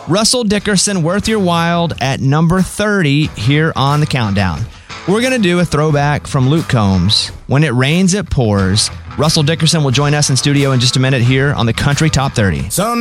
Russell Dickerson, Worth Your While at number 30 here on the countdown. We're going to do a throwback from Luke Combs, When It Rains, It Pours. Russell Dickerson will join us in studio in just a minute here on the Country Top 30.